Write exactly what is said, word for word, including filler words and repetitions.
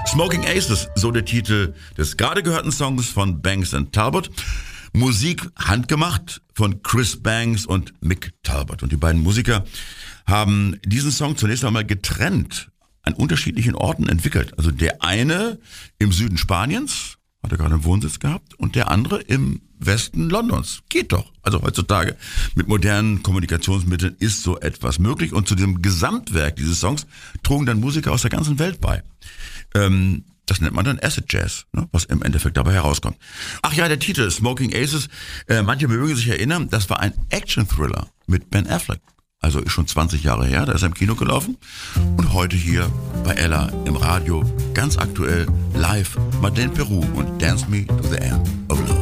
Smoking Aces, so der Titel des gerade gehörten Songs von Banks and Talbot. Musik handgemacht von Chris Banks und Mick Talbot. Und die beiden Musiker haben diesen Song zunächst einmal getrennt an unterschiedlichen Orten entwickelt. Also der eine im Süden Spaniens, hat er gerade einen Wohnsitz gehabt, und der andere im Westen Londons. Geht doch. Also heutzutage mit modernen Kommunikationsmitteln ist so etwas möglich. Und zu dem Gesamtwerk dieses Songs trugen dann Musiker aus der ganzen Welt bei. Ähm, das nennt man dann Acid Jazz, ne, was im Endeffekt dabei herauskommt. Ach ja, der Titel Smoking Aces, äh, manche mögen sich erinnern, das war ein Action-Thriller mit Ben Affleck. Also ist schon zwanzig Jahre her, da ist er im Kino gelaufen. Und heute hier bei Ella im Radio, ganz aktuell, live, Madeleine Peru und Dance Me to the End of Love.